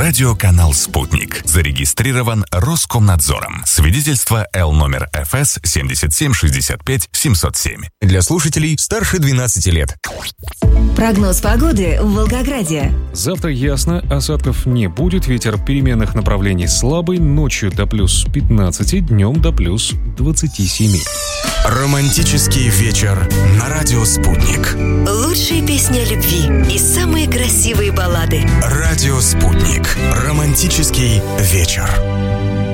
Радиоканал «Спутник». Зарегистрирован Роскомнадзором. Свидетельство Л номер ФС 7765-707. Для слушателей старше 12 лет. Прогноз погоды в Волгограде. Завтра ясно, осадков не будет, ветер переменных направлений слабый, ночью до плюс 15, днем до плюс 27. Романтический вечер на радио «Спутник». Лучшие песни о любви и самые красивые баллады. Радио «Спутник». Романтический вечер.